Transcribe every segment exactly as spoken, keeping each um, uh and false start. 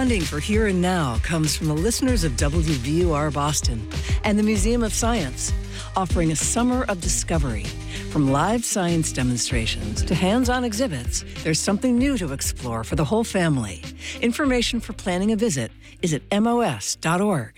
Funding for Here and Now comes from the listeners of W V U R Boston and the Museum of Science, offering a summer of discovery. From live science demonstrations to hands-on exhibits, there's something new to explore for the whole family. Information for planning a visit is at M O S dot org.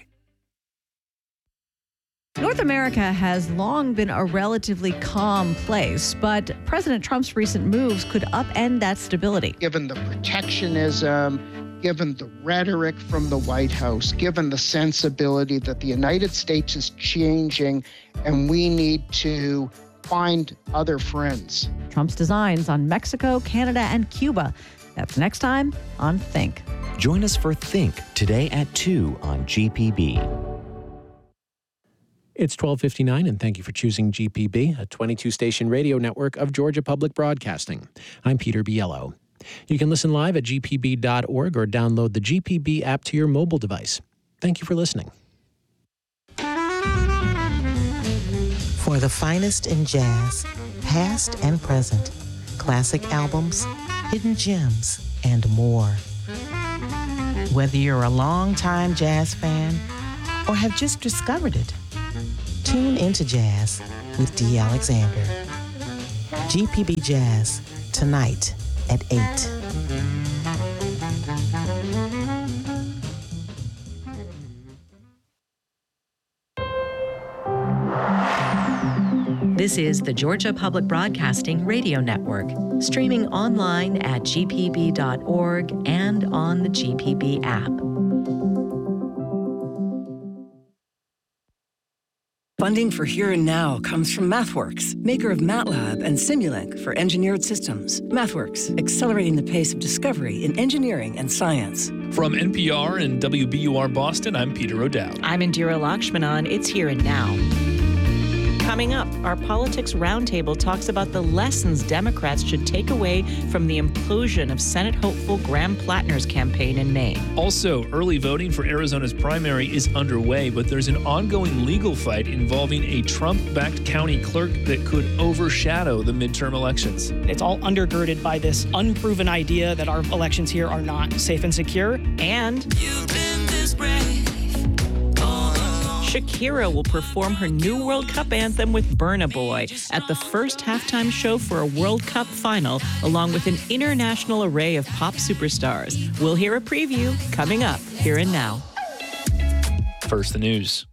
North America has long been a relatively calm place, but President Trump's recent moves could upend that stability. Given the protectionism, given the rhetoric from the White House, given the sensibility that the United States is changing and we need to find other friends. Trump's designs on Mexico, Canada, and Cuba. That's next time on Think. Join us for Think today at two on G P B. It's twelve fifty-nine, and thank you for choosing G P B, a twenty-two station radio network of Georgia Public Broadcasting. I'm Peter Biello. You can listen live at G P B dot org or download the G P B app to your mobile device. Thank you for listening. For the finest in jazz, past and present, classic albums, hidden gems, and more. Whether you're a longtime jazz fan or have just discovered it, tune into Jazz with Dee Alexander. G P B Jazz, tonight at eight. This is the Georgia Public Broadcasting Radio Network, streaming online at G P B dot org and on the G P B app. Funding for Here and Now comes from MathWorks, maker of MATLAB and Simulink for engineered systems. MathWorks, accelerating the pace of discovery in engineering and science. From N P R and W B U R Boston, I'm Peter O'Dowd. I'm Indira Lakshmanan. It's Here and Now. Coming up, our Politics Roundtable talks about the lessons Democrats should take away from the implosion of Senate hopeful Graham Plattner's campaign in Maine. Also, early voting for Arizona's primary is underway, but there's an ongoing legal fight involving a Trump-backed county clerk that could overshadow the midterm elections. It's all undergirded by this unproven idea that our elections here are not safe and secure. And you've been this brave. Shakira will perform her new World Cup anthem with Burna Boy at the first halftime show for a World Cup final, along with an international array of pop superstars. We'll hear a preview coming up Here and Now. First, the news.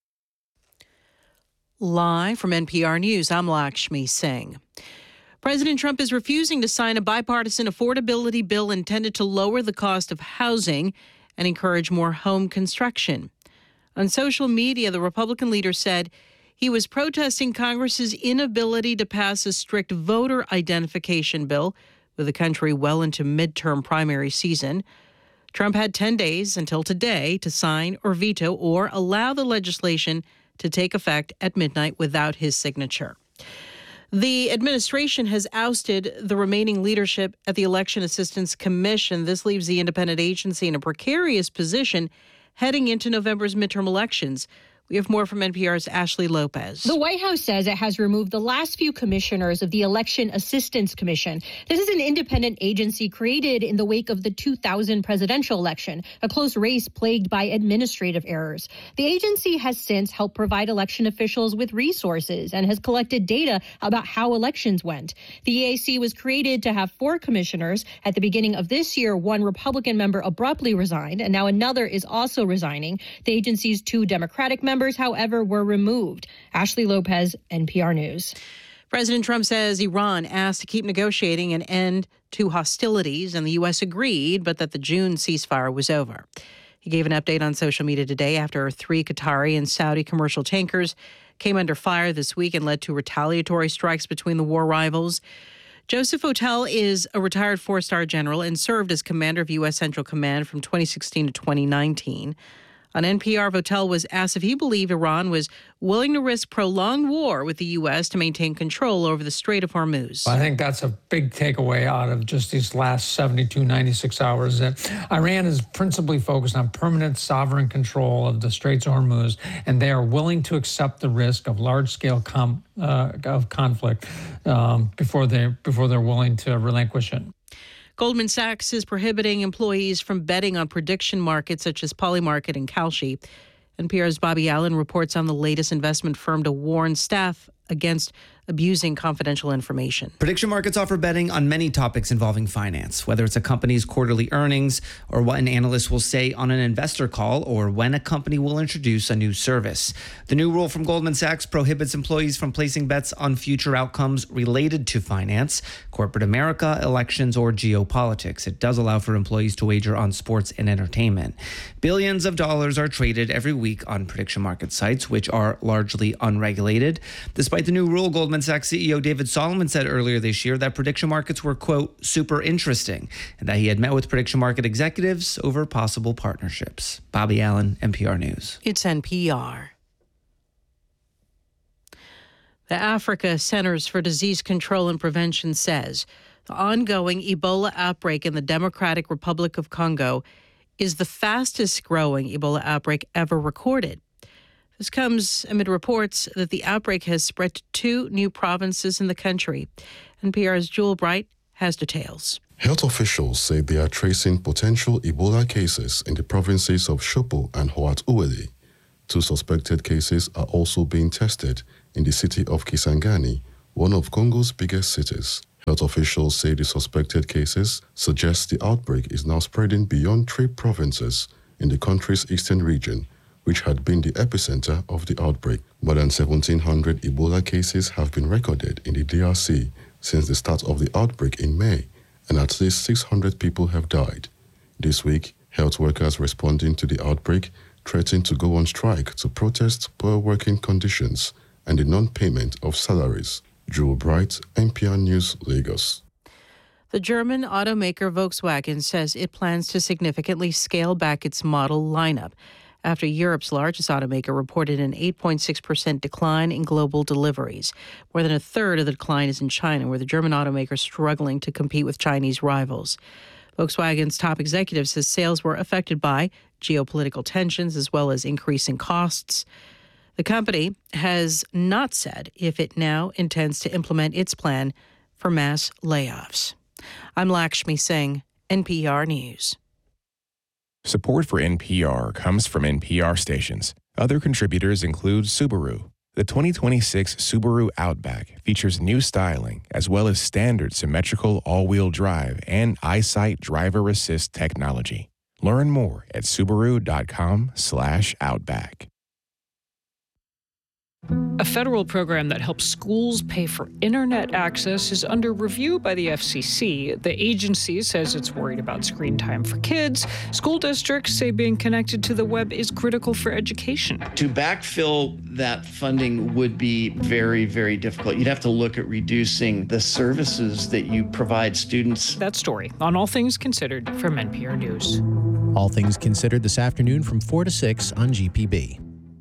Live from N P R News, I'm Lakshmi Singh. President Trump is refusing to sign a bipartisan affordability bill intended to lower the cost of housing and encourage more home construction. On social media, the Republican leader said he was protesting Congress's inability to pass a strict voter identification bill with the country well into midterm primary season. Trump had ten days until today to sign or veto or allow the legislation to take effect at midnight without his signature. The administration has ousted the remaining leadership at the Election Assistance Commission. This leaves the independent agency in a precarious position heading into November's midterm elections. We have more from N P R's Ashley Lopez. The White House says it has removed the last few commissioners of the Election Assistance Commission. This is an independent agency created in the wake of the two thousand presidential election, a close race plagued by administrative errors. The agency has since helped provide election officials with resources and has collected data about how elections went. The E A C was created to have four commissioners. At the beginning of this year, one Republican member abruptly resigned, and now another is also resigning. The agency's two Democratic members Members, however, were removed. Ashley Lopez, N P R News. President Trump says Iran asked to keep negotiating an end to hostilities, and the U S agreed, but that the June ceasefire was over. He gave an update on social media today after three Qatari and Saudi commercial tankers came under fire this week and led to retaliatory strikes between the war rivals. Joseph Votel is a retired four-star general and served as commander of U S Central Command from twenty sixteen to twenty nineteen. On N P R, Votel was asked if he believed Iran was willing to risk prolonged war with the U S to maintain control over the Strait of Hormuz. I think that's a big takeaway out of just these last seventy-two, ninety-six hours, that Iran is principally focused on permanent sovereign control of the Straits of Hormuz, and they are willing to accept the risk of large-scale com- uh, of conflict um, before they before they're willing to relinquish it. Goldman Sachs is prohibiting employees from betting on prediction markets such as Polymarket and Kalshi. N P R's Bobby Allen reports on the latest investment firm to warn staff against abusing confidential information. Prediction markets offer betting on many topics involving finance, whether it's a company's quarterly earnings or what an analyst will say on an investor call or when a company will introduce a new service. The new rule from Goldman Sachs prohibits employees from placing bets on future outcomes related to finance, corporate America, elections, or geopolitics. It does allow for employees to wager on sports and entertainment. Billions of dollars are traded every week on prediction market sites, which are largely unregulated. Despite the new rule, Goldman Sachs C E O David Solomon said earlier this year that prediction markets were, quote, super interesting, and that he had met with prediction market executives over possible partnerships. Bobby Allen, N P R News. It's N P R. The Africa Centers for Disease Control and Prevention says the ongoing Ebola outbreak in the Democratic Republic of Congo is the fastest growing Ebola outbreak ever recorded. This comes amid reports that the outbreak has spread to two new provinces in the country. N P R's Jewel Bright has details. Health officials say they are tracing potential Ebola cases in the provinces of Shopo and Hoat-Uele. Two suspected cases are also being tested in the city of Kisangani, one of Congo's biggest cities. Health officials say the suspected cases suggest the outbreak is now spreading beyond three provinces in the country's eastern region, which had been the epicenter of the outbreak. More than seventeen hundred Ebola cases have been recorded in the D R C since the start of the outbreak in May, and at least six hundred people have died. This week, health workers responding to the outbreak threatened to go on strike to protest poor working conditions and the non-payment of salaries. Jewel Bright, N P R News, Lagos. The German automaker Volkswagen says it plans to significantly scale back its model lineup after Europe's largest automaker reported an eight point six percent decline in global deliveries. More than a third of the decline is in China, where the German automaker is struggling to compete with Chinese rivals. Volkswagen's top executive says sales were affected by geopolitical tensions as well as increasing costs. The company has not said if it now intends to implement its plan for mass layoffs. I'm Lakshmi Singh, N P R News. Support for N P R comes from N P R stations. Other contributors include Subaru. The twenty twenty-six Subaru Outback features new styling as well as standard symmetrical all-wheel drive and EyeSight driver assist technology. Learn more at Subaru.com slash Outback. A federal program that helps schools pay for internet access is under review by the F C C. The agency says it's worried about screen time for kids. School districts say being connected to the web is critical for education. To backfill that funding would be very, very difficult. You'd have to look at reducing the services that you provide students. That story on All Things Considered from N P R News. All Things Considered this afternoon from four to six on G P B.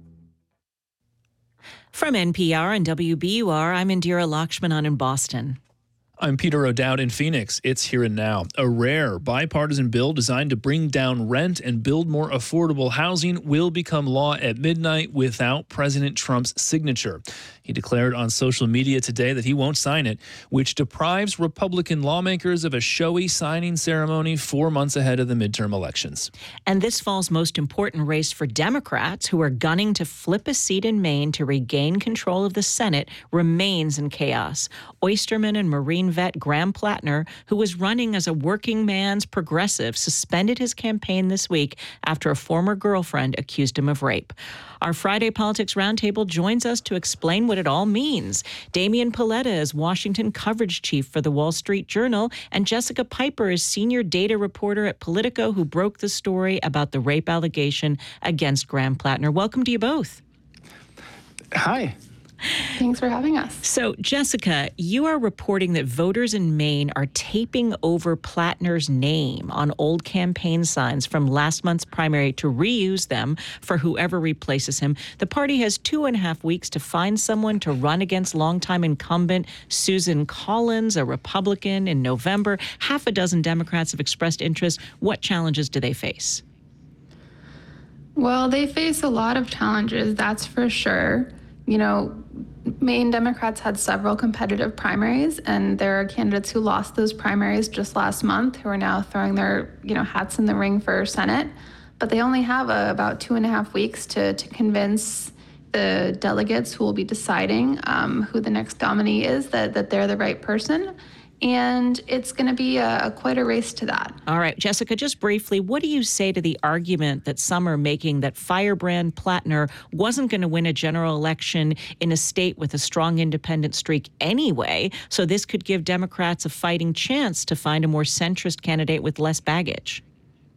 From N P R and W B U R, I'm Indira Lakshmanan in Boston. I'm Peter O'Dowd in Phoenix. It's Here and Now. A rare bipartisan bill designed to bring down rent and build more affordable housing will become law at midnight without President Trump's signature. He declared on social media today that he won't sign it, which deprives Republican lawmakers of a showy signing ceremony four months ahead of the midterm elections. And this fall's most important race for Democrats, who are gunning to flip a seat in Maine to regain control of the Senate, remains in chaos. Oysterman and Marine vet Graham Plattner, who was running as a working man's progressive, suspended his campaign this week after a former girlfriend accused him of rape. Our Friday Politics Roundtable joins us to explain what it all means. Damian Paletta is Washington coverage chief for the Wall Street Journal, and Jessica Piper is senior data reporter at Politico, who broke the story about the rape allegation against Graham Plattner. Welcome to you both. Hi. Thanks for having us. So, Jessica, you are reporting that voters in Maine are taping over Plattner's name on old campaign signs from last month's primary to reuse them for whoever replaces him. The party has two and a half weeks to find someone to run against longtime incumbent Susan Collins, a Republican, in November. Half a dozen Democrats have expressed interest. What challenges do they face? Well, they face a lot of challenges, that's for sure. You know, Maine Democrats had several competitive primaries, and there are candidates who lost those primaries just last month who are now throwing their, you know, hats in the ring for Senate. But they only have uh, about two and a half weeks to, to convince the delegates who will be deciding um, who the next nominee is, that, that they're the right person. And it's going to be a, a quite a race to that. All right, Jessica, just briefly, what do you say to the argument that some are making that Firebrand Plattner wasn't going to win a general election in a state with a strong independent streak anyway, so this could give Democrats a fighting chance to find a more centrist candidate with less baggage?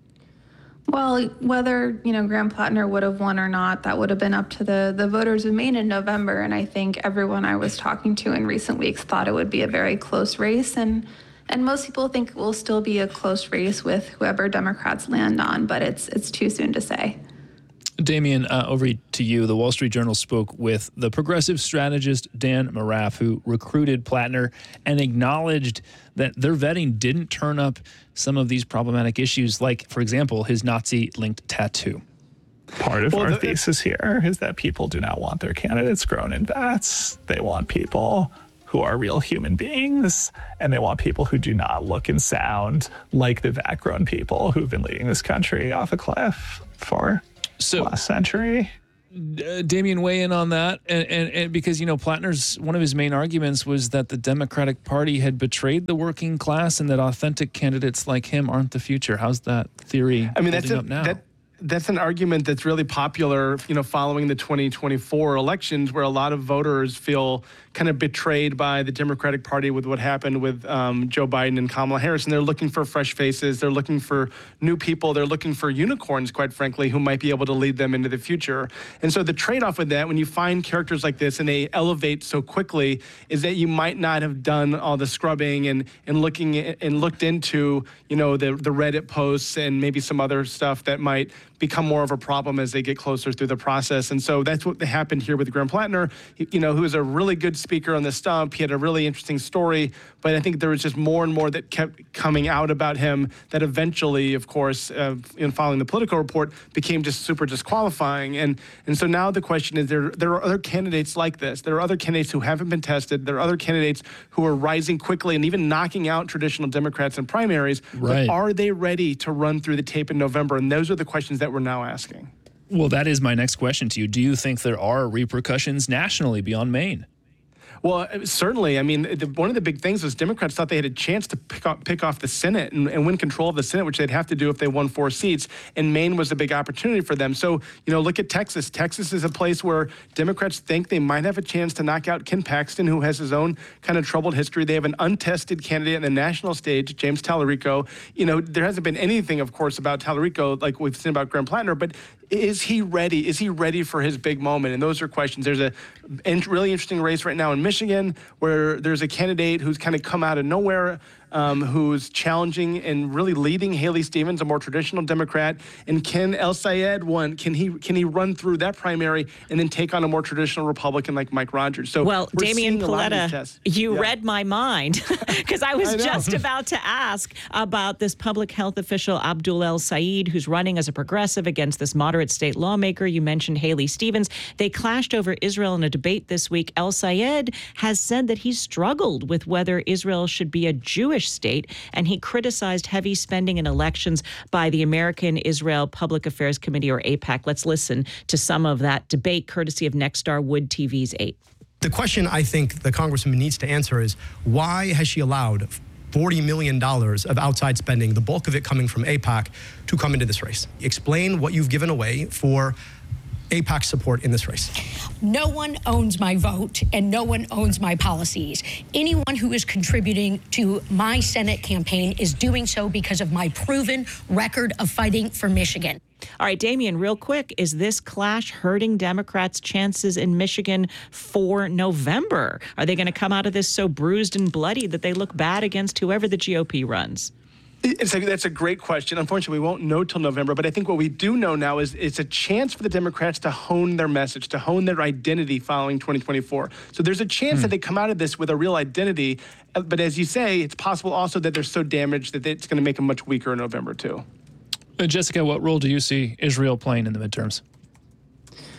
Well, whether, you know, Graham Plattner would have won or not, that would have been up to the, the voters of Maine in November. And I think everyone I was talking to in recent weeks thought it would be a very close race. And and most people think it will still be a close race with whoever Democrats land on, but it's it's too soon to say. Damian, uh, over to you. The Wall Street Journal spoke with the progressive strategist Dan Maraf, who recruited Plattner and acknowledged that their vetting didn't turn up some of these problematic issues, like, for example, his Nazi-linked tattoo. Part of well, our the, thesis here is that people do not want their candidates grown in vats. They want people who are real human beings, and they want people who do not look and sound like the vat-grown people who've been leading this country off a cliff for so, last century. Uh, Damian, weigh in on that, and, and, and because, you know, Plattner's, one of his main arguments was that the Democratic Party had betrayed the working class and that authentic candidates like him aren't the future. How's that theory I mean, that's a, up now? That, that's an argument that's really popular, you know, following the twenty twenty-four elections, where a lot of voters feel kind of betrayed by the Democratic Party with what happened with um, Joe Biden and Kamala Harris. And they're looking for fresh faces. They're looking for new people. They're looking for unicorns, quite frankly, who might be able to lead them into the future. And so the trade-off with that, when you find characters like this and they elevate so quickly, is that you might not have done all the scrubbing and, and looking and looked into, you know, the, the Reddit posts and maybe some other stuff that might become more of a problem as they get closer through the process. And so that's what happened here with Graham Plattner, you know, who is a really good speaker on the stump. He had a really interesting story, but I think there was just more and more that kept coming out about him that eventually, of course, uh, in following the Politico report, became just super disqualifying. And and so now the question is, there there are other candidates like this. There are other candidates who haven't been tested. There are other candidates who are rising quickly and even knocking out traditional Democrats in primaries. Right. But are they ready to run through the tape in November? And those are the questions that we're now asking. Well, that is my next question to you. Do you think there are repercussions nationally beyond Maine? Well, certainly. I mean, the, one of the big things was Democrats thought they had a chance to pick off, pick off the Senate and, and win control of the Senate, which they'd have to do if they won four seats. And Maine was a big opportunity for them. So, you know, look at Texas. Texas is a place where Democrats think they might have a chance to knock out Ken Paxton, who has his own kind of troubled history. They have an untested candidate on the national stage, James Tallarico. You know, there hasn't been anything, of course, about Tallarico like we've seen about Graham Plattner, but is he ready? Is he ready for his big moment? And those are questions. There's a really interesting race right now in Michigan where there's a candidate who's kind of come out of nowhere, um, who's challenging and really leading Haley Stevens, a more traditional Democrat. And can El Sayed one? Can he can he run through that primary and then take on a more traditional Republican like Mike Rogers? So well, Damian Paletta, you yeah. read my mind because I was I just about to ask about this public health official Abdul El Sayed, who's running as a progressive against this moderate state lawmaker. You mentioned Haley Stevens. They clashed over Israel in a debate this week. El Sayed has said that he struggled with whether Israel should be a Jewish state, and he criticized heavy spending in elections by the American Israel Public Affairs Committee, or AIPAC. Let's listen to some of that debate, courtesy of Nexstar Wood T V's eight. The question I think the Congresswoman needs to answer is, why has she allowed forty million dollars of outside spending, the bulk of it coming from AIPAC, to come into this race? Explain what you've given away for AIPAC support in this race. No one owns my vote and no one owns my policies. Anyone who is contributing to my Senate campaign is doing so because of my proven record of fighting for Michigan. All right, Damian, real quick, is this clash hurting Democrats' chances in Michigan for November? Are they going to come out of this so bruised and bloody that they look bad against whoever the G O P runs? It's a, that's a great question. Unfortunately, we won't know till November, but I think what we do know now is it's a chance for the Democrats to hone their message, to hone their identity following twenty twenty-four. So there's a chance hmm. that they come out of this with a real identity. But as you say, it's possible also that they're so damaged that it's going to make them much weaker in November, too. Uh, Jessica, what role do you see Israel playing in the midterms?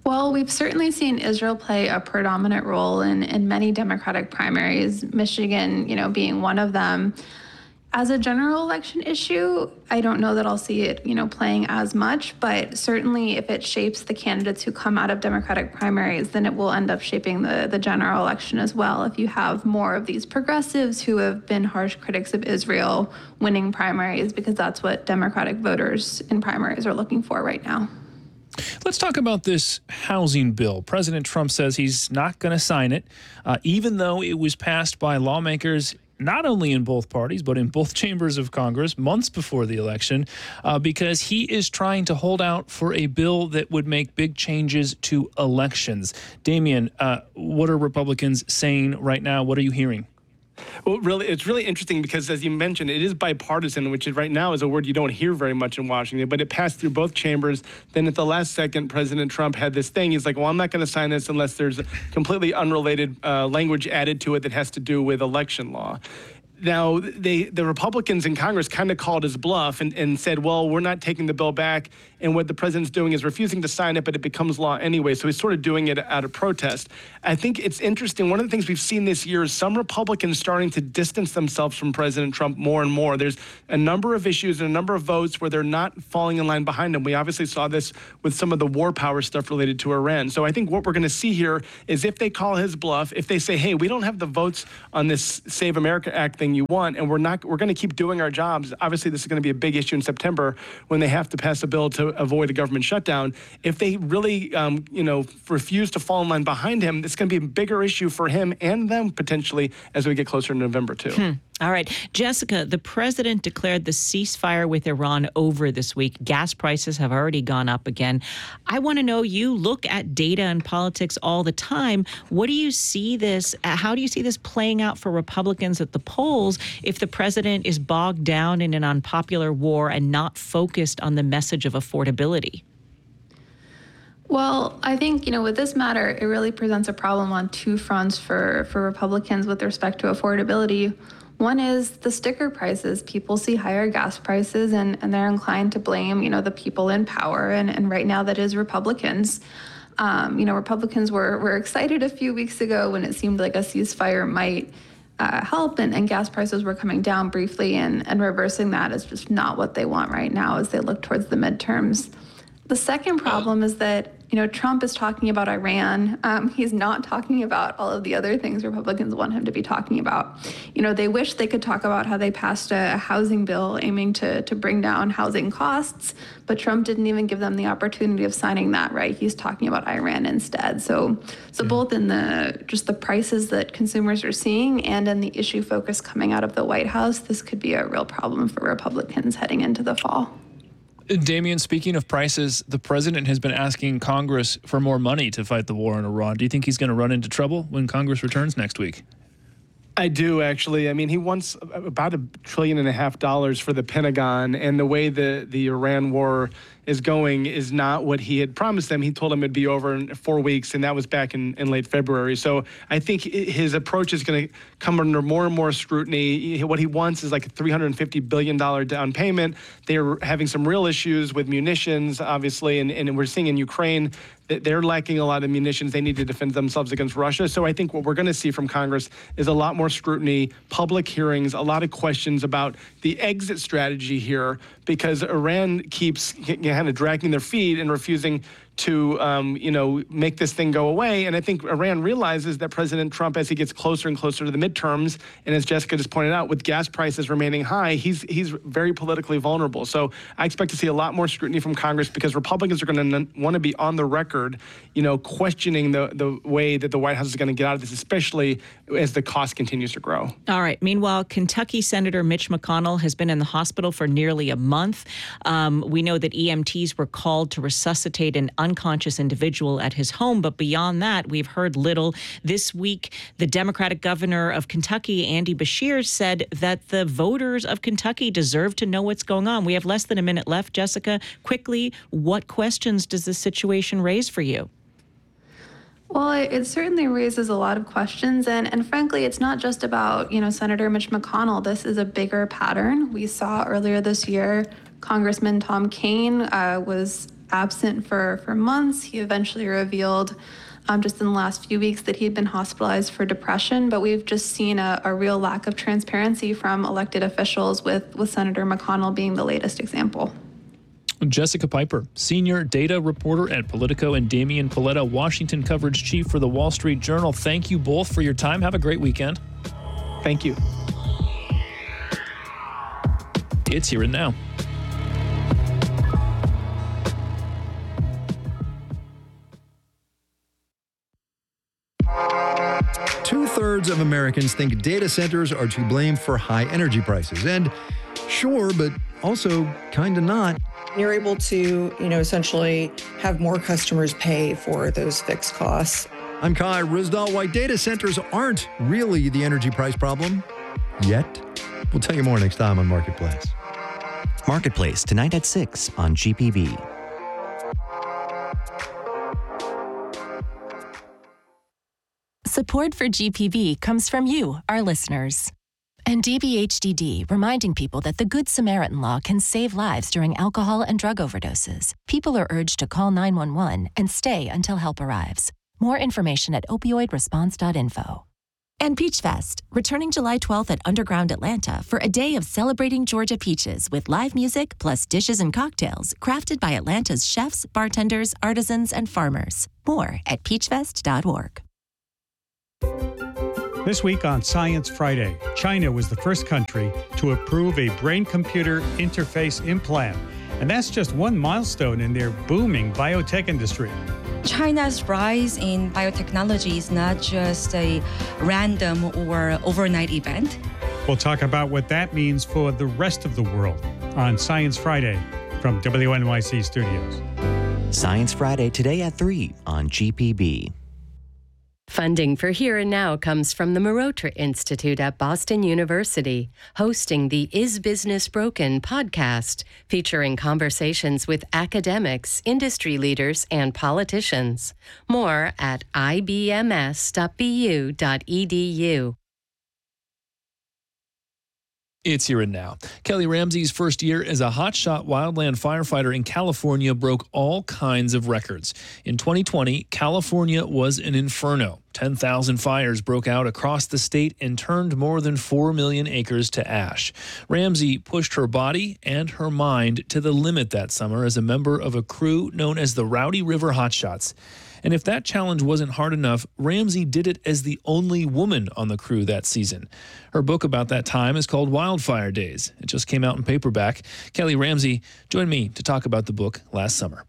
Well, we've certainly seen Israel play a predominant role in, in many Democratic primaries, Michigan, you know, being one of them. As a general election issue, I don't know that I'll see it, you know, playing as much, but certainly if it shapes the candidates who come out of Democratic primaries, then it will end up shaping the, the general election as well. If you have more of these progressives who have been harsh critics of Israel winning primaries, because that's what Democratic voters in primaries are looking for right now. Let's talk about this housing bill. President Trump says he's not going to sign it, uh, even though it was passed by lawmakers not only in both parties, but in both chambers of Congress months before the election, uh, because he is trying to hold out for a bill that would make big changes to elections. Damian, uh, what are Republicans saying right now? What are you hearing? Well, really, it's really interesting because, as you mentioned, it is bipartisan, which is, right now is a word you don't hear very much in Washington, but it passed through both chambers. Then at the last second, President Trump had this thing. He's like, well, I'm not going to sign this unless there's completely unrelated uh, language added to it that has to do with election law. Now, they, the Republicans in Congress kind of called his bluff and, and said, well, we're not taking the bill back. And what the president's doing is refusing to sign it, but it becomes law anyway. So he's sort of doing it out of protest. I think it's interesting. One of the things we've seen this year is some Republicans starting to distance themselves from President Trump more and more. There's a number of issues and a number of votes where they're not falling in line behind him. We obviously saw this with some of the war power stuff related to Iran. So I think what we're going to see here is if they call his bluff, if they say, hey, we don't have the votes on this Save America Act thing you want, and we're not, we're going to keep doing our jobs. Obviously, this is going to be a big issue in September when they have to pass a bill to avoid a government shutdown. If they really, um, you know, refuse to fall in line behind him, it's going to be a bigger issue for him and them potentially as we get closer to November too. Hmm. All right. Jessica, the president declared the ceasefire with Iran over this week. Gas prices have already gone up again. I want to know, you look at data and politics all the time. What do you see this, how do you see this playing out for Republicans at the polls if the president is bogged down in an unpopular war and not focused on the message of affordability? Well, I think, you know, with this matter, it really presents a problem on two fronts for, for Republicans with respect to affordability. One is the sticker prices. People see higher gas prices and, and they're inclined to blame, you know, the people in power. And, and right now that is Republicans. Um, you know, Republicans were, were excited a few weeks ago when it seemed like a ceasefire might uh, help and, and gas prices were coming down briefly, and, and reversing that is just not what they want right now as they look towards the midterms. The second problem is that, you know, Trump is talking about Iran. Um, he's not talking about all of the other things Republicans want him to be talking about. You know, they wish they could talk about how they passed a housing bill aiming to, to bring down housing costs, but Trump didn't even give them the opportunity of signing that, right? He's talking about Iran instead. So, so both in the just the prices that consumers are seeing and in the issue focus coming out of the White House, this could be a real problem for Republicans heading into the fall. Damian, speaking of prices, the president has been asking Congress for more money to fight the war in Iran. Do you think he's going to run into trouble when Congress returns next week? I do, actually. I mean, he wants about a trillion and a half dollars for the Pentagon, and the way the, the Iran war is going is not what he had promised them. He told them it'd be over in four weeks, and that was back in, in late February. So I think his approach is going to come under more and more scrutiny. What he wants is like a three hundred fifty billion dollars down payment. They're having some real issues with munitions, obviously, and, and we're seeing in Ukraine that they're lacking a lot of munitions. They need to defend themselves against Russia. So I think what we're going to see from Congress is a lot more scrutiny, public hearings, a lot of questions about the exit strategy here, because Iran keeps kind of dragging their feet and refusing to, um, you know, make this thing go away. And I think Iran realizes that President Trump, as he gets closer and closer to the midterms, and as Jessica just pointed out, with gas prices remaining high, he's he's very politically vulnerable. So I expect to see a lot more scrutiny from Congress, because Republicans are going to want to be on the record, you know, questioning the, the way that the White House is going to get out of this, especially as the cost continues to grow. All right. Meanwhile, Kentucky Senator Mitch McConnell has been in the hospital for nearly a month. Um, we know that E M Ts were called to resuscitate an unconscious individual at his home. But beyond that, we've heard little. This week, the Democratic governor of Kentucky, Andy Beshear, said that the voters of Kentucky deserve to know what's going on. We have less than a minute left. Jessica, quickly, what questions does this situation raise for you? Well, it, it certainly raises a lot of questions. And, and frankly, it's not just about, you know, Senator Mitch McConnell. This is a bigger pattern. We saw earlier this year, Congressman Tom Kaine uh, was absent for, for months. He eventually revealed um, just in the last few weeks that he had been hospitalized for depression, but we've just seen a, a real lack of transparency from elected officials, with, with Senator McConnell being the latest example. Jessica Piper, senior data reporter at Politico, and Damian Paletta, Washington coverage chief for the Wall Street Journal. Thank you both for your time. Have a great weekend. Thank you. It's Here and Now. Two-thirds of Americans think data centers are to blame for high energy prices. And sure, but also kind of not. You're able to, you know, essentially have more customers pay for those fixed costs. I'm Kai Ryssdal. Why data centers aren't really the energy price problem yet. We'll tell you more next time on Marketplace. Marketplace, tonight at six on G P B. Support for G P B comes from you, our listeners. And D B H D D, reminding people that the Good Samaritan law can save lives during alcohol and drug overdoses. People are urged to call nine one one and stay until help arrives. More information at opioid response dot info. And Peach Fest, returning July twelfth at Underground Atlanta for a day of celebrating Georgia peaches with live music plus dishes and cocktails crafted by Atlanta's chefs, bartenders, artisans, and farmers. More at peach fest dot org. This week on Science Friday, China was the first country to approve a brain-computer interface implant. And that's just one milestone in their booming biotech industry. China's rise in biotechnology is not just a random or overnight event. We'll talk about what that means for the rest of the world on Science Friday from W N Y C Studios. Science Friday today at three on G P B. Funding for Here and Now comes from the Marotra Institute at Boston University, hosting the Is Business Broken podcast, featuring conversations with academics, industry leaders, and politicians. More at I B M S dot B U dot E D U. It's Here and Now. Kelly Ramsey's first year as a hotshot wildland firefighter in California broke all kinds of records. In twenty twenty, California was an inferno. ten thousand fires broke out across the state and turned more than four million acres to ash. Ramsey pushed her body and her mind to the limit that summer as a member of a crew known as the Rowdy River Hotshots. And if that challenge wasn't hard enough, Ramsey did it as the only woman on the crew that season. Her book about that time is called Wildfire Days. It just came out in paperback. Kelly Ramsey joined me to talk about the book last summer.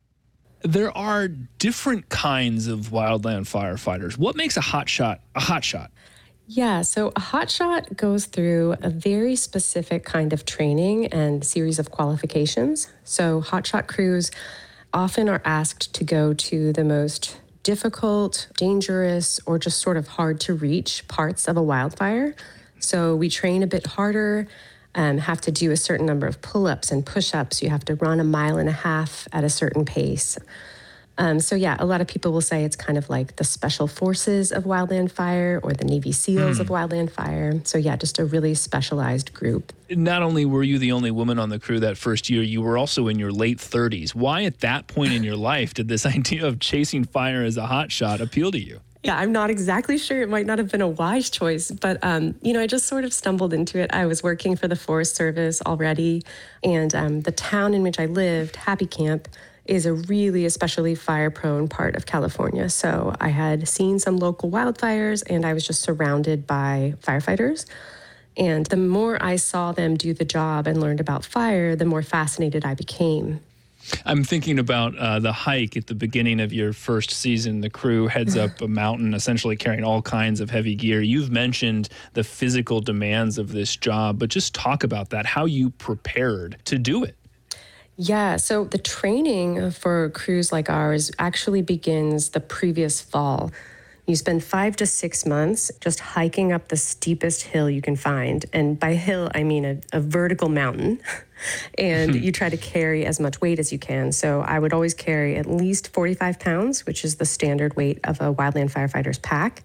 There are different kinds of wildland firefighters. What makes a hotshot a hotshot? Yeah, so a hotshot goes through a very specific kind of training and series of qualifications. So hotshot crews often are asked to go to the most difficult, dangerous, or just sort of hard to reach parts of a wildfire. So we train a bit harder, um, have to do a certain number of pull-ups and push-ups. You have to run a mile and a half at a certain pace. Um, so yeah, a lot of people will say it's kind of like the special forces of wildland fire or the Navy SEALs mm. of wildland fire. So yeah, just a really specialized group. Not only were you the only woman on the crew that first year, you were also in your late thirties. Why at that point in your life did this idea of chasing fire as a hotshot appeal to you? Yeah, I'm not exactly sure. It might not have been a wise choice, but, um, you know, I just sort of stumbled into it. I was working for the Forest Service already, and um, the town in which I lived, Happy Camp, is a really especially fire-prone part of California. So I had seen some local wildfires, and I was just surrounded by firefighters. And the more I saw them do the job and learned about fire, the more fascinated I became. I'm thinking about uh, the hike at the beginning of your first season. The crew heads up a mountain, essentially carrying all kinds of heavy gear. You've mentioned the physical demands of this job, but just talk about that, how you prepared to do it. Yeah, so the training for crews like ours actually begins the previous fall. You spend five to six months just hiking up the steepest hill you can find. And by hill, I mean a, a vertical mountain. And you try to carry as much weight as you can. So I would always carry at least forty-five pounds, which is the standard weight of a wildland firefighter's pack.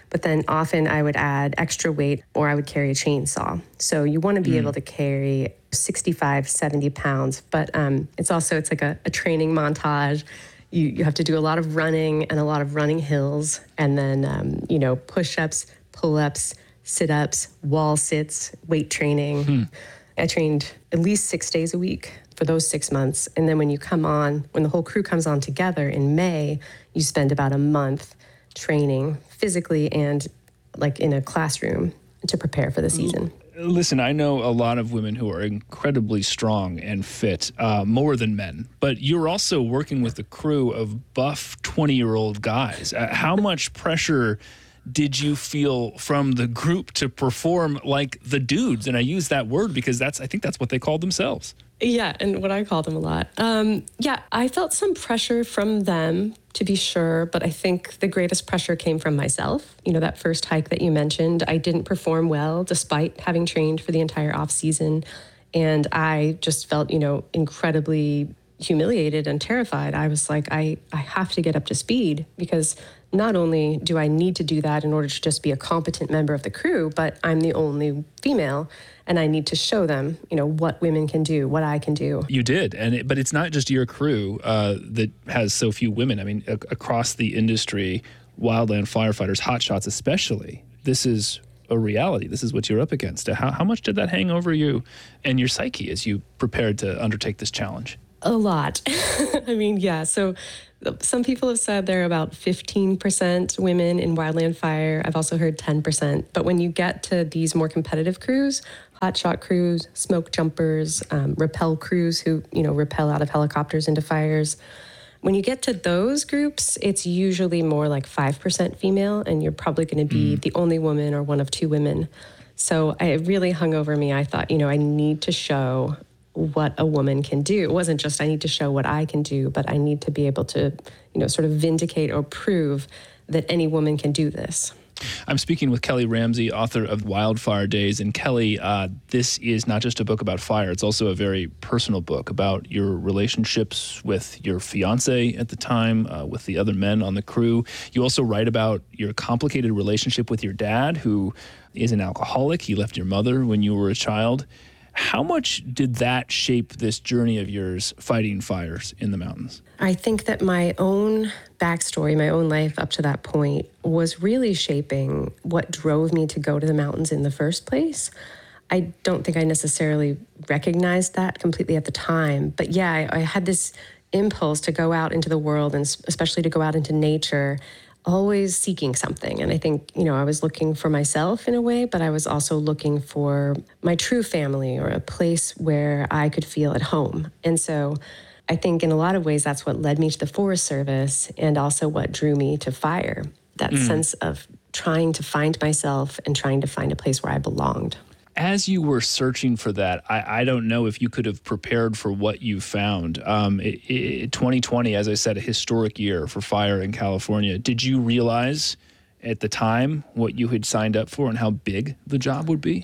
But then often I would add extra weight or I would carry a chainsaw. So you want to be mm. able to carry sixty-five, seventy pounds. But um, it's also, it's like a, a training montage. You, you have to do a lot of running and a lot of running hills. And then, um, you know, push-ups, pull-ups, sit-ups, wall sits, weight training. Hmm. I trained at least six days a week for those six months. And then when you come on, when the whole crew comes on together in May, you spend about a month training physically and like in a classroom to prepare for the season. Listen, I know a lot of women who are incredibly strong and fit, uh, more than men, but you're also working with a crew of buff twenty-year-old guys. Uh, how much pressure did you feel from the group to perform like the dudes? And I use that word because that's, I think that's what they called themselves. Yeah, and what I call them a lot. Um, yeah, I felt some pressure from them, to be sure, but I think the greatest pressure came from myself. You know, that first hike that you mentioned, I didn't perform well despite having trained for the entire off season. And I just felt, you know, incredibly humiliated and terrified. I was like, I, I have to get up to speed because not only do I need to do that in order to just be a competent member of the crew, but I'm the only female and I need to show them, you know, what women can do, what I can do. You did, and it, but it's not just your crew uh, that has so few women. I mean, a- across the industry, wildland firefighters, hotshots especially, this is a reality. This is what you're up against. How, how much did that hang over you and your psyche as you prepared to undertake this challenge? A lot. I mean, yeah, so some people have said there are about fifteen percent women in wildland fire. I've also heard ten percent. But when you get to these more competitive crews, hotshot crews, smoke jumpers, um, rappel crews who, you know, rappel out of helicopters into fires, when you get to those groups, it's usually more like five percent female, and you're probably going to be mm. the only woman or one of two women. So it really hung over me. I thought, you know, I need to show what a woman can do. It wasn't just I need to show what I can do, but I need to be able to, you know, sort of vindicate or prove that any woman can do this. I'm speaking with Kelly Ramsey, author of Wildfire Days. And Kelly, uh, this is not just a book about fire. It's also a very personal book about your relationships with your fiance at the time, uh, with the other men on the crew. You also write about your complicated relationship with your dad, who is an alcoholic. He left your mother when you were a child. How much did that shape this journey of yours fighting fires in the mountains? I think that my own backstory, my own life up to that point was really shaping what drove me to go to the mountains in the first place. I don't think I necessarily recognized that completely at the time. But yeah, I, I had this impulse to go out into the world and especially to go out into nature, always seeking something. And I think, you know, I was looking for myself in a way, but I was also looking for my true family or a place where I could feel at home. And so I think in a lot of ways, that's what led me to the Forest Service and also what drew me to fire, that mm. sense of trying to find myself and trying to find a place where I belonged. As you were searching for that, I, I don't know if you could have prepared for what you found. Um, it, it, twenty twenty, as I said, a historic year for fire in California. Did you realize at the time what you had signed up for and how big the job would be?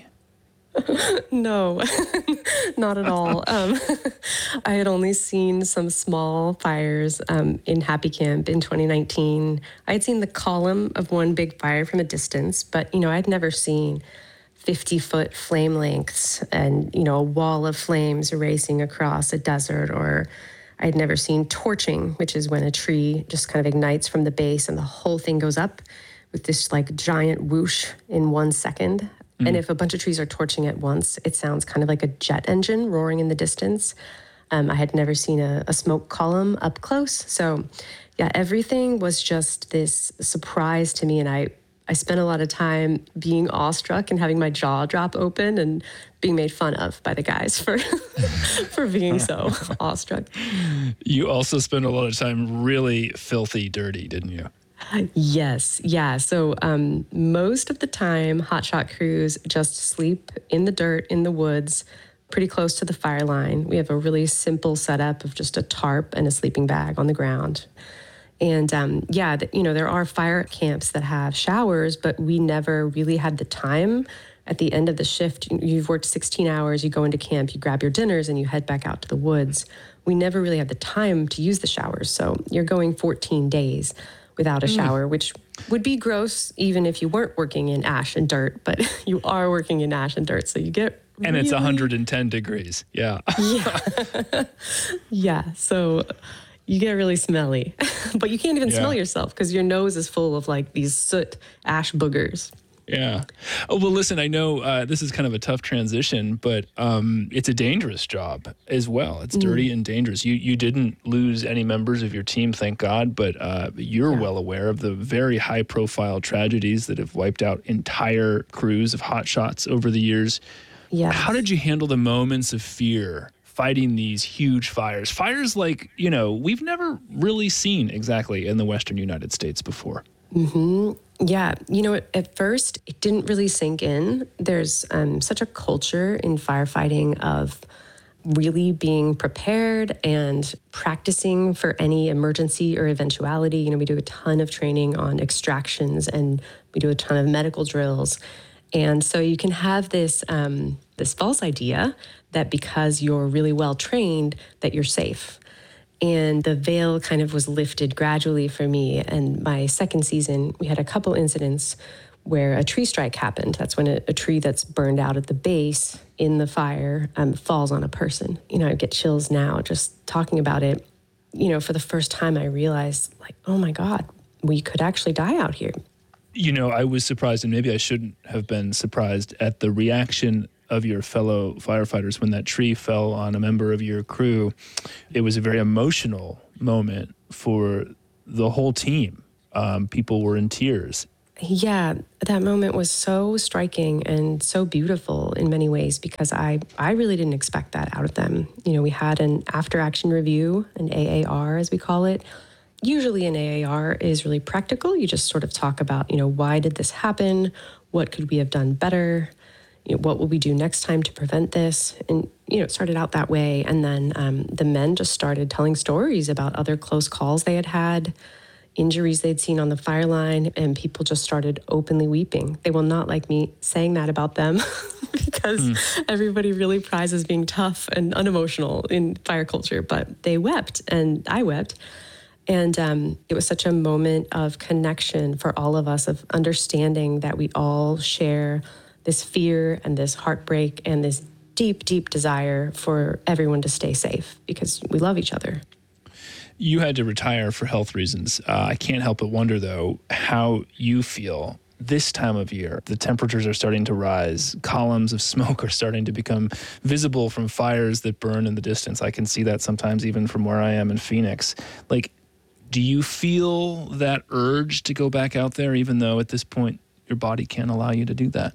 No, not at all. Um, I had only seen some small fires um, in Happy Camp in twenty nineteen. I had seen the column of one big fire from a distance, but, you know, I'd never seen fifty-foot flame lengths and, you know, a wall of flames racing across a desert, or I'd never seen torching, which is when a tree just kind of ignites from the base and the whole thing goes up with this like giant whoosh in one second. Mm. And if a bunch of trees are torching at once, it sounds kind of like a jet engine roaring in the distance. Um, I had never seen a, a smoke column up close. So yeah, everything was just this surprise to me. And I, I spent a lot of time being awestruck and having my jaw drop open and being made fun of by the guys for for being so awestruck. You also spent a lot of time really filthy dirty, didn't you? Yes, yeah. So um, most of the time, hotshot crews just sleep in the dirt, in the woods, pretty close to the fire line. We have a really simple setup of just a tarp and a sleeping bag on the ground. And um, yeah, the, you know, there are fire camps that have showers, but we never really had the time. At the end of the shift, you've worked sixteen hours, you go into camp, you grab your dinners, and you head back out to the woods. We never really had the time to use the showers. So you're going fourteen days without a shower, mm. which would be gross even if you weren't working in ash and dirt, but you are working in ash and dirt, so you get And really... it's one hundred ten degrees. Yeah. Yeah. Yeah. So you get really smelly, but you can't even Yeah. smell yourself because your nose is full of like these soot ash boogers. Yeah. Oh, well, listen, I know uh, this is kind of a tough transition, but um, it's a dangerous job as well. It's dirty mm. and dangerous. You you didn't lose any members of your team, thank God, but uh, you're yeah. well aware of the very high-profile tragedies that have wiped out entire crews of hotshots over the years. Yeah. How did you handle the moments of fear fighting these huge fires? Fires like, you know, we've never really seen exactly in the Western United States before. Mm-hmm. Yeah. You know, at first, it didn't really sink in. There's um, such a culture in firefighting of really being prepared and practicing for any emergency or eventuality. You know, we do a ton of training on extractions and we do a ton of medical drills. And so you can have this um, this false idea that because you're really well trained, that you're safe. And the veil kind of was lifted gradually for me. And my second season, we had a couple incidents where a tree strike happened. That's when a, a tree that's burned out at the base in the fire um, falls on a person. You know, I get chills now just talking about it. You know, for the first time, I realized, like, oh my God, we could actually die out here. You know, I was surprised, and maybe I shouldn't have been surprised at the reaction of your fellow firefighters when that tree fell on a member of your crew. It was a very emotional moment for the whole team. Um, people were in tears. Yeah, that moment was so striking and so beautiful in many ways because I, I really didn't expect that out of them. You know, we had an after-action review, an A A R as we call it. Usually an A A R is really practical. You just sort of talk about, you know, why did this happen? What could we have done better? You know, what will we do next time to prevent this? And, you know, it started out that way. And then um, the men just started telling stories about other close calls they had had, injuries they'd seen on the fire line, and people just started openly weeping. They will not like me saying that about them because mm. everybody really prizes being tough and unemotional in fire culture, but they wept and I wept. And um, it was such a moment of connection for all of us, of understanding that we all share this fear and this heartbreak and this deep, deep desire for everyone to stay safe because we love each other. You had to retire for health reasons. Uh, I can't help but wonder, though, how you feel this time of year. The temperatures are starting to rise. Columns of smoke are starting to become visible from fires that burn in the distance. I can see that sometimes even from where I am in Phoenix. Like, do you feel that urge to go back out there, even though at this point your body can't allow you to do that?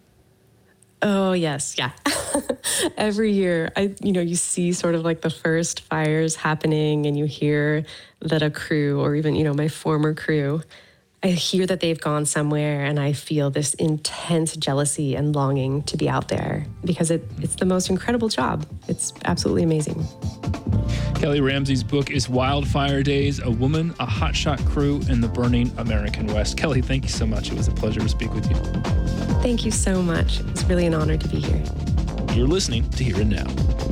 Oh, yes. Yeah. Every year, I, you know, you see sort of like the first fires happening and you hear that a crew or even, you know, my former crew, I hear that they've gone somewhere and I feel this intense jealousy and longing to be out there because it, it's the most incredible job. It's absolutely amazing. Kelly Ramsey's book is Wildfire Days, A Woman, a Hotshot Crew in the Burning American West. Kelly, thank you so much. It was a pleasure to speak with you. Thank you so much. It's really an honor to be here. You're listening to Here and Now.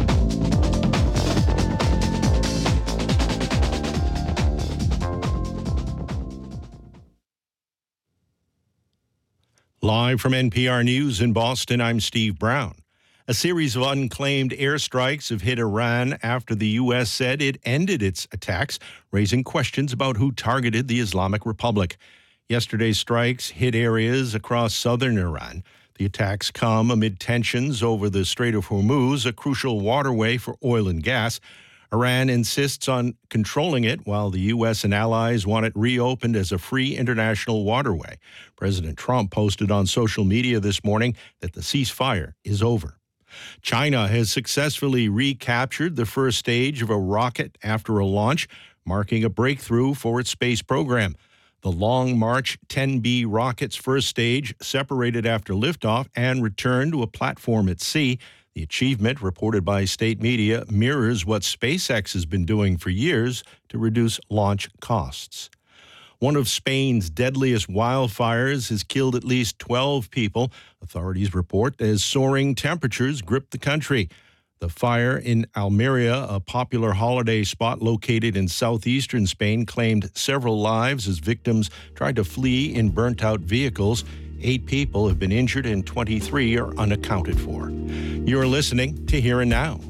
Live from N P R News in Boston, I'm Steve Brown. A series of unclaimed airstrikes have hit Iran after the U S said it ended its attacks, raising questions about who targeted the Islamic Republic. Yesterday's strikes hit areas across southern Iran. The attacks come amid tensions over the Strait of Hormuz, a crucial waterway for oil and gas. Iran insists on controlling it, while the U S and allies want it reopened as a free international waterway. President Trump posted on social media this morning that the ceasefire is over. China has successfully recaptured the first stage of a rocket after a launch, marking a breakthrough for its space program. The Long March ten B rocket's first stage separated after liftoff and returned to a platform at sea. The achievement, reported by state media, mirrors what SpaceX has been doing for years to reduce launch costs. One of Spain's deadliest wildfires has killed at least twelve people, authorities report, as soaring temperatures grip the country. The fire in Almeria, a popular holiday spot located in southeastern Spain, claimed several lives as victims tried to flee in burnt-out vehicles. Eight people have been injured and twenty-three are unaccounted for. You're listening to Here and Now.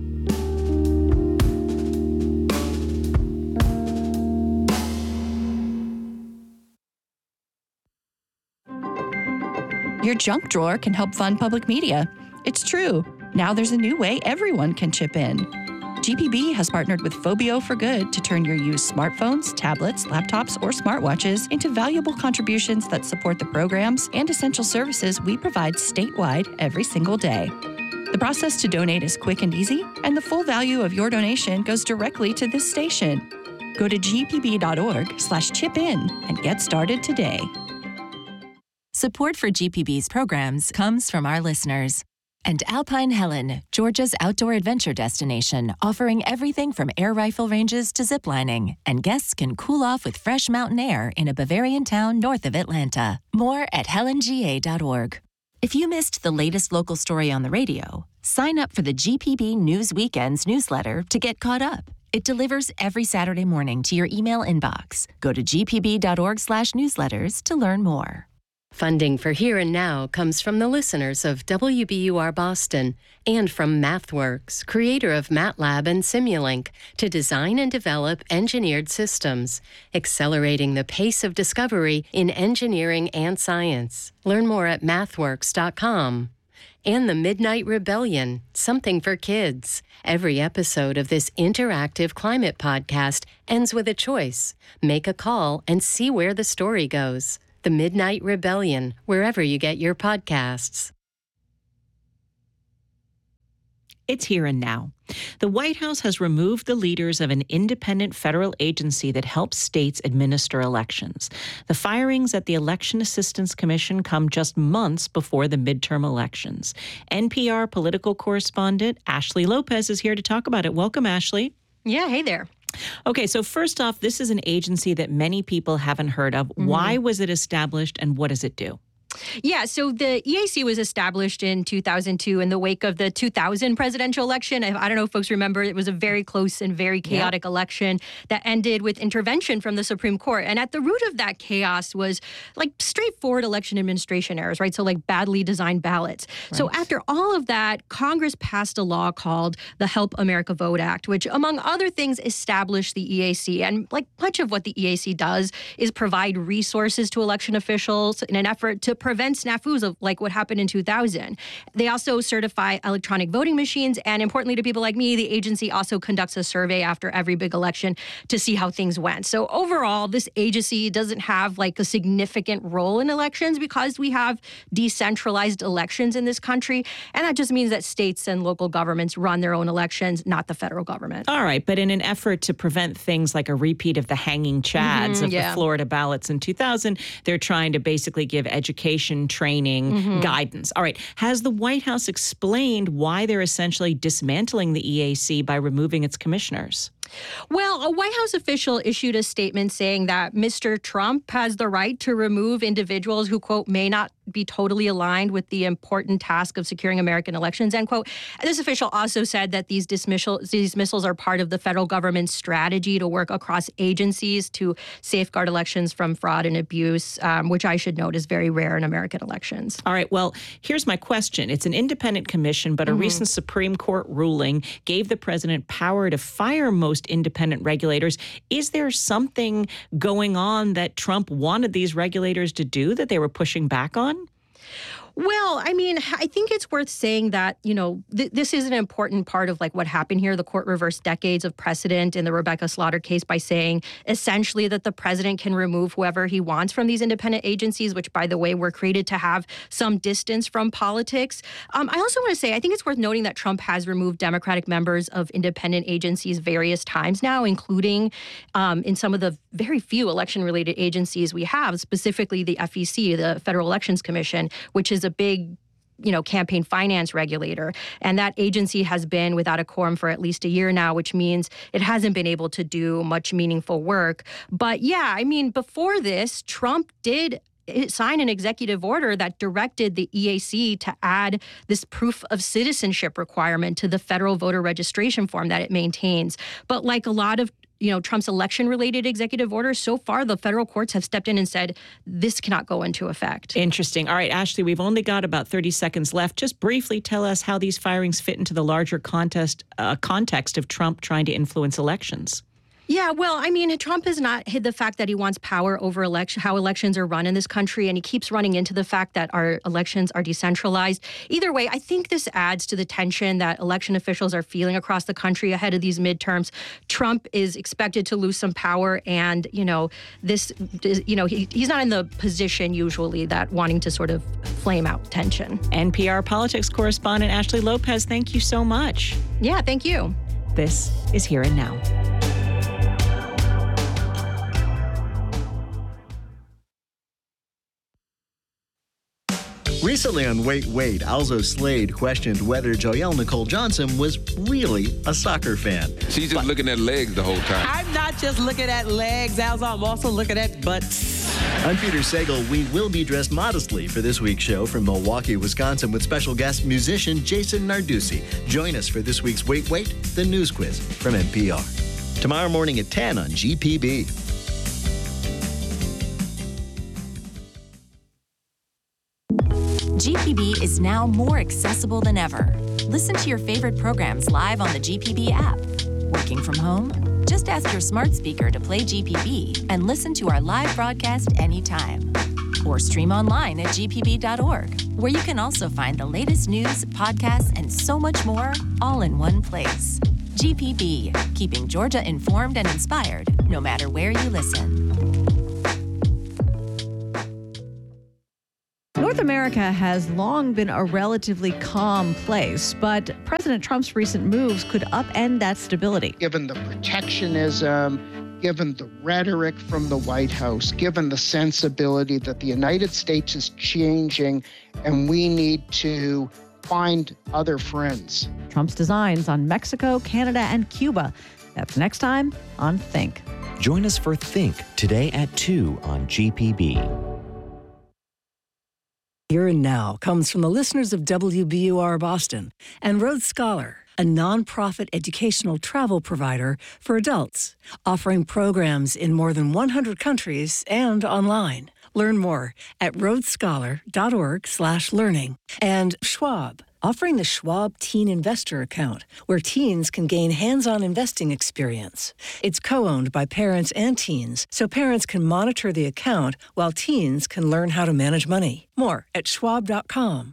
Your junk drawer can help fund public media. It's true. Now there's a new way everyone can chip in. G P B has partnered with Phobio for Good to turn your used smartphones, tablets, laptops, or smartwatches into valuable contributions that support the programs and essential services we provide statewide every single day. The process to donate is quick and easy, and the full value of your donation goes directly to this station. Go to g p b dot org slash chip in and get started today. Support for G P B's programs comes from our listeners. And Alpine Helen, Georgia's outdoor adventure destination, offering everything from air rifle ranges to ziplining. And guests can cool off with fresh mountain air in a Bavarian town north of Atlanta. More at helen g a dot org. If you missed the latest local story on the radio, sign up for the G P B News Weekends newsletter to get caught up. It delivers every Saturday morning to your email inbox. Go to g p b dot org slash newsletters to learn more. Funding for Here and Now comes from the listeners of W B U R Boston and from MathWorks, creator of MATLAB and Simulink, to design and develop engineered systems, accelerating the pace of discovery in engineering and science. Learn more at mathworks dot com. And the Midnight Rebellion, something for kids. Every episode of this interactive climate podcast ends with a choice. Make a call and see where the story goes. The Midnight Rebellion, wherever you get your podcasts. It's Here and Now. The White House has removed the leaders of an independent federal agency that helps states administer elections. The firings at the Election Assistance Commission come just months before the midterm elections. N P R political correspondent Ashley Lopez is here to talk about it. Welcome, Ashley. Yeah, hey there. Okay, so first off, this is an agency that many people haven't heard of. Mm-hmm. Why was it established and what does it do? Yeah, so the E A C was established in two thousand two in the wake of the two thousand presidential election. I don't know if folks remember, it was a very close and very chaotic yeah. election that ended with intervention from the Supreme Court. And at the root of that chaos was like straightforward election administration errors, right? So like badly designed ballots. Right. So after all of that, Congress passed a law called the Help America Vote Act, which among other things established the E A C. And like much of what the E A C does is provide resources to election officials in an effort to prevent snafus of like what happened in two thousand. They also certify electronic voting machines. And importantly to people like me, the agency also conducts a survey after every big election to see how things went. So overall, this agency doesn't have like a significant role in elections because we have decentralized elections in this country. And that just means that states and local governments run their own elections, not the federal government. All right. But in an effort to prevent things like a repeat of the hanging chads mm-hmm, of yeah. the Florida ballots in two thousand, they're trying to basically give education training, mm-hmm. guidance. All right. Has the White House explained why they're essentially dismantling the E A C by removing its commissioners? Well, a White House official issued a statement saying that Mister Trump has the right to remove individuals who, quote, may not be totally aligned with the important task of securing American elections, end quote. And this official also said that these dismissals, these dismissals are part of the federal government's strategy to work across agencies to safeguard elections from fraud and abuse, um, which I should note is very rare in American elections. All right. Well, here's my question. It's an independent commission, but a mm-hmm. recent Supreme Court ruling gave the president power to fire most independent regulators. Is there something going on that Trump wanted these regulators to do that they were pushing back on? Well, I mean, I think it's worth saying that, you know, th- this is an important part of like what happened here. The court reversed decades of precedent in the Rebecca Slaughter case by saying essentially that the president can remove whoever he wants from these independent agencies, which, by the way, were created to have some distance from politics. Um, I also want to say, I think it's worth noting that Trump has removed Democratic members of independent agencies various times now, including um, in some of the very few election-related agencies we have, specifically the F E C, the Federal Elections Commission, which is a big, you know, campaign finance regulator. And that agency has been without a quorum for at least a year now, which means it hasn't been able to do much meaningful work. But yeah, I mean, before this, Trump did sign an executive order that directed the E A C to add this proof of citizenship requirement to the federal voter registration form that it maintains. But like a lot of you know, Trump's election-related executive orders, so far the federal courts have stepped in and said this cannot go into effect. Interesting. All right, Ashley, we've only got about thirty seconds left. Just briefly tell us how these firings fit into the larger contest, uh, context of Trump trying to influence elections. Yeah, well, I mean, Trump has not hid the fact that he wants power over election, how elections are run in this country, and he keeps running into the fact that our elections are decentralized. Either way, I think this adds to the tension that election officials are feeling across the country ahead of these midterms. Trump is expected to lose some power, and, you know, this, you know, he, he's not in the position usually that wanting to sort of flame out tension. N P R politics correspondent Ashley Lopez, thank you so much. Yeah, thank you. This is Here and Now. Recently on Wait, Wait, Alzo Slade questioned whether Joelle Nicole Johnson was really a soccer fan. She's just but, looking at legs the whole time. I'm not just looking at legs, Alzo. I'm also looking at butts. I'm Peter Sagal. We will be dressed modestly for this week's show from Milwaukee, Wisconsin, with special guest musician Jason Narducci. Join us for this week's Wait, Wait, the news quiz from N P R. Tomorrow morning at ten on G P B. G P B is now more accessible than ever. Listen to your favorite programs live on the G P B app. Working from home? Just ask your smart speaker to play G P B and listen to our live broadcast anytime. Or stream online at G P B dot org, where you can also find the latest news, podcasts, and so much more, all in one place. G P B, keeping Georgia informed and inspired, no matter where you listen. North America has long been a relatively calm place, but President Trump's recent moves could upend that stability. Given the protectionism, given the rhetoric from the White House, given the sensibility that the United States is changing and we need to find other friends. Trump's designs on Mexico, Canada, and Cuba. That's next time on Think. Join us for Think today at two on G P B. Here and Now comes from the listeners of W B U R Boston and Road Scholar, a nonprofit educational travel provider for adults, offering programs in more than one hundred countries and online. Learn more at roadscholar.org slash learning. And Schwab, offering the Schwab Teen Investor Account, where teens can gain hands-on investing experience. It's co-owned by parents and teens, so parents can monitor the account while teens can learn how to manage money. More at schwab dot com.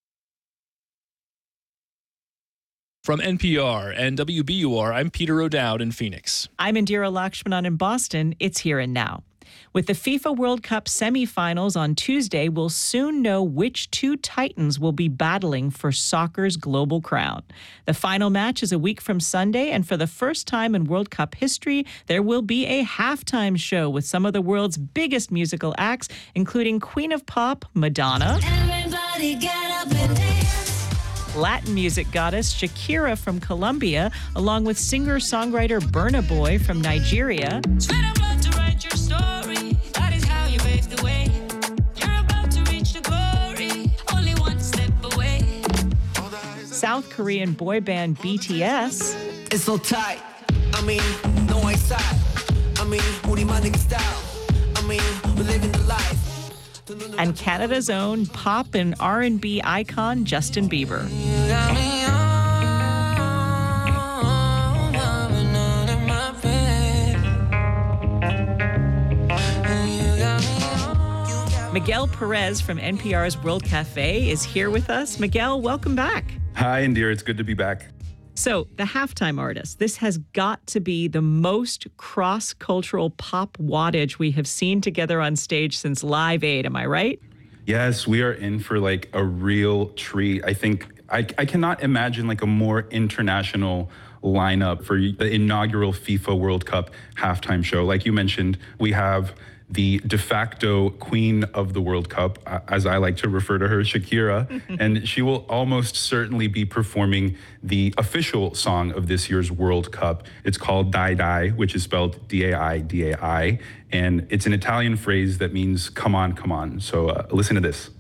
From N P R and W B U R, I'm Peter O'Dowd in Phoenix. I'm Indira Lakshmanan in Boston. It's Here and Now. With the FIFA World Cup semifinals on Tuesday, we'll soon know which two titans will be battling for soccer's global crown. The final match is a week from Sunday, and for the first time in World Cup history, there will be a halftime show with some of the world's biggest musical acts, including Queen of Pop, Madonna. Everybody get up and dance. Latin music goddess Shakira from Colombia, along with singer-songwriter Burna Boy from Nigeria. Your story, that is how you paved the way. You're about to reach the glory, only one step away. South Korean boy band B T S. It's so tight. I mean, no outside. I mean, 우리 만든 style. I mean, we're living the life. And Canada's own pop and R and B icon Justin Bieber. Miguel Perez from N P R's World Cafe is here with us. Miguel, welcome back. Hi, Indira. It's good to be back. So, the halftime artist. This has got to be the most cross-cultural pop wattage we have seen together on stage since Live Aid. Am I right? Yes, we are in for like a real treat. I think I, I cannot imagine like a more international lineup for the inaugural FIFA World Cup halftime show. Like you mentioned, we have the de facto queen of the World Cup, uh, as I like to refer to her, Shakira, and she will almost certainly be performing the official song of this year's World Cup. It's called Dai Dai, which is spelled D A I D A I, and it's an Italian phrase that means come on, come on. So uh, listen to this.